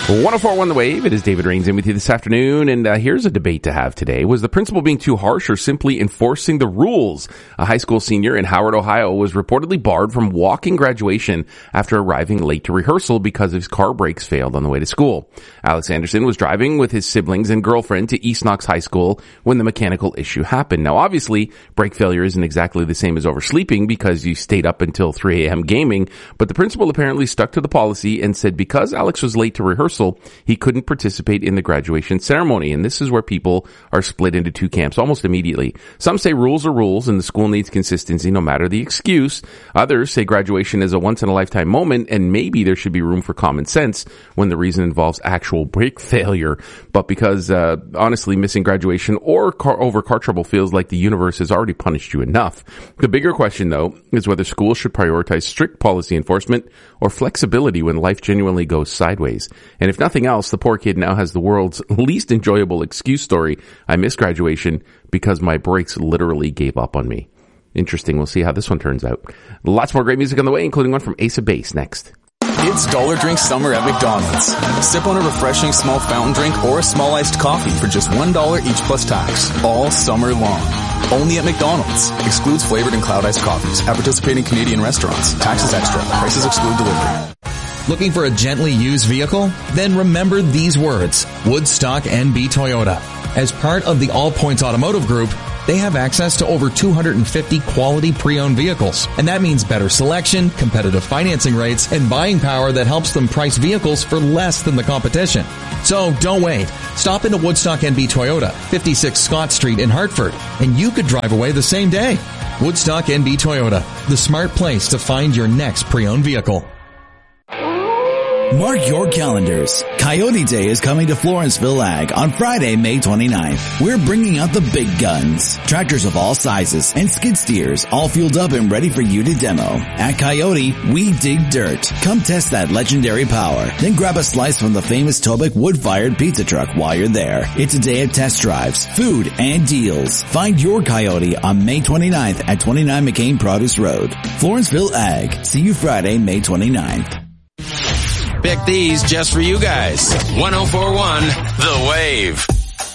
104.1 The Wave. It is David Rains in with you this afternoon, and here's a debate to have today. Was the principal being too harsh or simply enforcing the rules? A high school senior in Howard, Ohio was reportedly barred from walking graduation after arriving late to rehearsal because his car brakes failed on the way to school. Alex Anderson was driving with his siblings and girlfriend to East Knox High School when the mechanical issue happened. Now, obviously, brake failure isn't exactly the same as oversleeping because you stayed up until 3 a.m. gaming, but the principal apparently stuck to the policy and said because Alex was late to rehearsal, he couldn't participate in the graduation ceremony. And this is where people are split into two camps almost immediately. Some say rules are rules and the school needs consistency no matter the excuse. Others say graduation is a once-in-a-lifetime moment and maybe there should be room for common sense when the reason involves actual brake failure. But because, honestly, missing graduation or over car trouble feels like the universe has already punished you enough. The bigger question, though, is whether schools should prioritize strict policy enforcement or flexibility when life genuinely goes sideways. And if nothing else, the poor kid now has the world's least enjoyable excuse story. I missed graduation because my brakes literally gave up on me. Interesting. We'll see how this one turns out. Lots more great music on the way, including one from Ace of Base next. It's Dollar Drink Summer at McDonald's. Sip on a refreshing small fountain drink or a small iced coffee for just $1 each plus tax, all summer long. Only at McDonald's. Excludes flavored and cloud iced coffees at participating Canadian restaurants. Taxes extra. Prices exclude delivery. Looking for a gently used vehicle? Then remember these words. Woodstock NB Toyota. As part of the All Points Automotive Group, they have access to over 250 quality pre-owned vehicles. And that means better selection, competitive financing rates, and buying power that helps them price vehicles for less than the competition. So don't wait. Stop into Woodstock NB Toyota, 56 Scott Street in Hartford, and you could drive away the same day. Woodstock NB Toyota, the smart place to find your next pre-owned vehicle. Mark your calendars. Coyote Day is coming to Florenceville Ag on Friday, May 29th. We're bringing out the big guns. Tractors of all sizes and skid steers all fueled up and ready for you to demo. At Coyote, we dig dirt. Come test that legendary power. Then grab a slice from the famous Tobic wood-fired pizza truck while you're there. It's a day of test drives, food, and deals. Find your Coyote on May 29th at 29 McCain Produce Road. Florenceville Ag. See you Friday, May 29th. Pick these just for you guys. 104.1 The Wave.